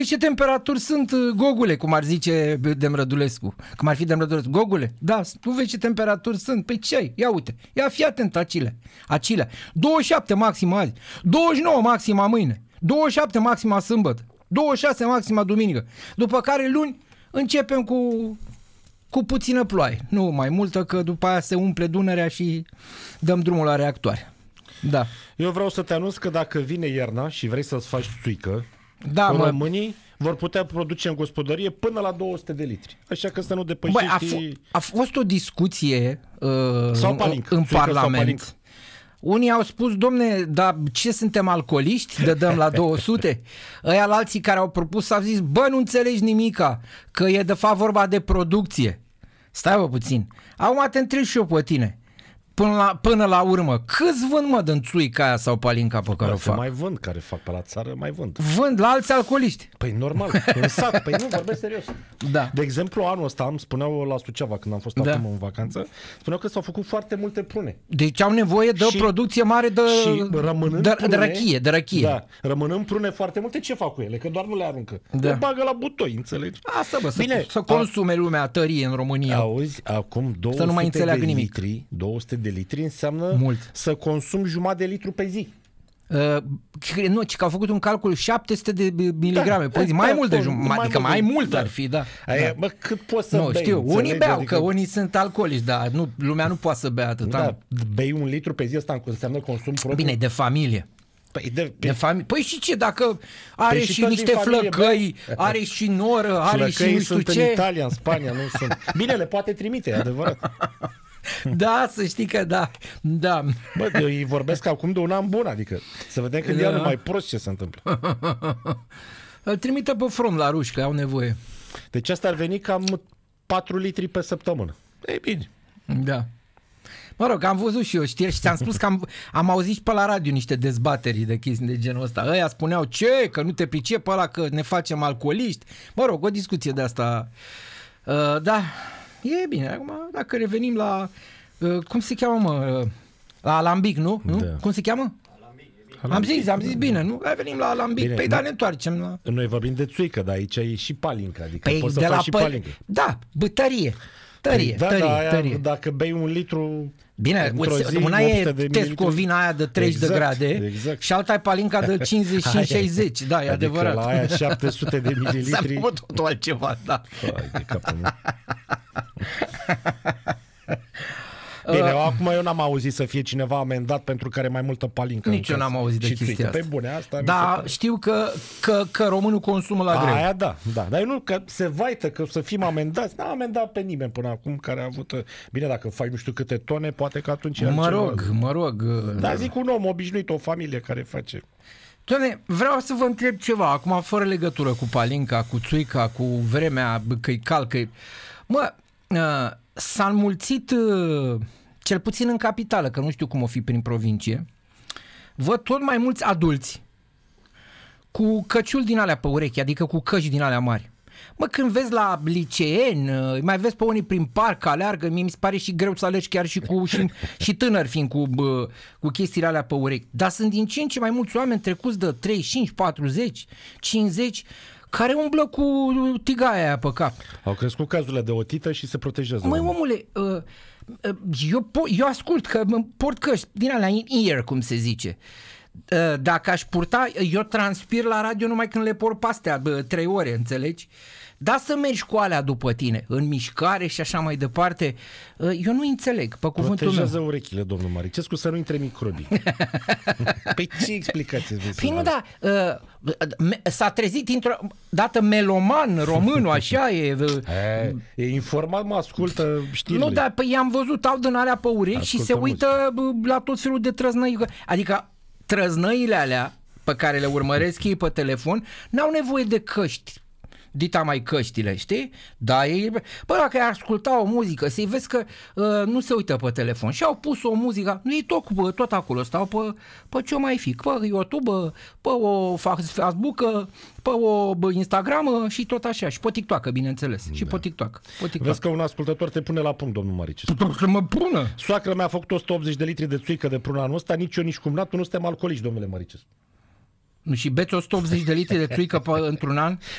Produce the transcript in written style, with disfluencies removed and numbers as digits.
ce temperaturi sunt, Gogule, cum ar zice Demrădulescu. Cum ar fi Demrădulescu. Gogule, da, tu vezi ce temperaturi sunt. Păi ce ai? Ia uite, ia fii atent acilea. 27 maxima azi, 29 maxima mâine, 27 maxima sâmbătă, 26 maxima duminică. După care luni începem cu puțină ploaie. Nu mai multă, că după aia se umple Dunărea și dăm drumul la reactoare. Da. Eu vreau să te anunț că dacă vine iarna și vrei să-ți faci țuică, da, românii vor putea produce în gospodărie până la 200 de litri. Așa că să nu depășești... A fost o discuție în Parlament. Unii au spus, domne, dar ce suntem alcooliști? Dăm la 200? Ăia la alții care au propus au zis, bă, nu înțelegi nimica, că e de fapt vorba de producție. Stai puțin. Acum te întreb și eu pe tine. Până la urmă, câți vând, mă, din țuica aia sau palinca pe care o fac? Mai vând, care fac pe la țară, mai vând. Vând la alți alcooliști. Păi normal, în sat, păi nu, vorbesc serios. Da. De exemplu, anul ăsta, îmi spuneau la Suceava, când am fost acum în vacanță, spuneau că s-au făcut foarte multe prune. Deci au nevoie de producție mare de răchie. Da, rămânând prune foarte multe, ce fac cu ele? Că doar nu le aruncă. Da. Le bagă la butoi, înțelegi? Asta, bă, bine, să consume lumea tărie în România. Auzi, acum 200 de litri înseamnă mult. Să consumi jumătate de litru pe zi. Nu, ci că au făcut un calcul 700 de miligrame pe zi, mai mult de jumătate, adică mai mult ar fi, da. Aia, bă, cât poți să bei? Știu, unii beau, adică... că unii sunt alcoolici, dar lumea nu poate să bea atât. Da, bei 1 litru pe zi, asta înseamnă consum propriu. Bine, de familie. De familie. Păi și ce, dacă are și niște flăcăi, are și noră, are și nu știu ce. Sunt în Italia, în Spania, nu sunt. Bine, le poate trimite, e adevărat. Da, să știi că da. Bă, îi vorbesc acum de un an bun, adică să vedem când e mai prost ce se întâmplă. Îl trimite pe front la ruși, că au nevoie. Deci asta ar veni cam 4 litri pe săptămână. Ei bine. Da. Mă rog, am văzut și eu știri și ți-am spus că am auzit și pe la radio niște dezbateri de chestii de genul ăsta. Ăia spuneau, ce, că nu te pricep ăla, că ne facem alcooliști. Mă rog, o discuție de asta. Da, e bine. Acum, dacă revenim la, cum se cheamă, mă? La alambic, nu? Da. Cum se cheamă? Alambic. Am zis bine, nu? Revenim la alambic. Bine, păi da, ne întoarcem la... Noi vorbim de țuică, dar aici e și palincă. Adică poți să faci și palincă. Da, tărie. Tărie. Dacă bei 1 litru... Bine, una e tescovina aia de 30 de grade și alta e palinca de 55-60. Da, e adevărat. La aia 700 de mililitri. Să totul altceva, da. De capul meu. Bine, acum eu n-am auzit să fie cineva amendat pentru care mai multă palincă. Nici eu n-am auzit de chestia asta. Pe bune, asta da, știu că românul consumă la greu. Aia da. Dar nu că se vaită că să fim amendați. N-am amendat pe nimeni până acum care a avut... Bine, dacă faci nu știu câte tone, poate că atunci... Mă rog. Dar zic un om obișnuit, o familie care face... Doamne, vreau să vă întreb ceva, acum fără legătură cu palinca, cu țuica, cu vremea, că-i cald, s-a înmulțit, cel puțin în capitală, că nu știu cum o fi prin provincie, văd tot mai mulți adulți cu căciuli din alea pe urechi, adică cu căști din alea mari. Mă, când vezi la liceeni, mai vezi pe unii prin parc, aleargă, mie mi se pare și greu să alegi chiar și tânări fiind cu chestiile alea pe urechi. Dar sunt din ce în ce mai mulți oameni trecuți de 35, 40, 50, care umblă cu tigaia aia pe cap. Au crescut cazurile de otită și se protejează. Măi, omule, eu ascult că port căști din alea in-ear, cum se zice. Dacă aș purta, eu transpir la radio numai când le port pe astea 3 ore, înțelegi? Dar să mergi cu alea după tine, în mișcare și așa mai departe, eu nu înțeleg, pe cuvântul meu. Protejează urechile, domnul Maricescu, să nu intre microbii. Păi ce explicație vezi? Păi nu, da, s-a trezit dintr-o dată meloman românul, așa e. E informat, mă ascultă știrile. Nu, dar păi i-am văzut, au din alea pe urechi și se uită la tot felul de trăznăi. Adică trăznăile alea pe care le urmăresc ei pe telefon n-au nevoie de căști. Dita mai căștile, știi? Da, bă, dacă ai asculta o muzică, să-i vezi că nu se uită pe telefon și au pus o muzică, nu e tot acolo, stau pe ce mai fi, pe YouTube, pe o Facebook, pe o Instagram și tot așa, și pe TikTok, bineînțeles, și pe TikTok. Vezi că un ascultător te pune la punct, domnul Maricescu. Să mă pună! Soacra mea a făcut 180 de litri de țuică de prun anul ăsta, nici eu, nici cumnatul nu suntem alcoolici, domnule Maricescu. Nu, și beți 180 de litri de țuică într-un an?